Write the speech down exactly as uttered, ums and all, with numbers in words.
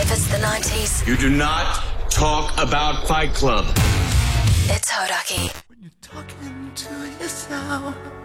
if it's the nineties. You do not talk about Fight Club. It's Hodaki. When you're talking to yourself.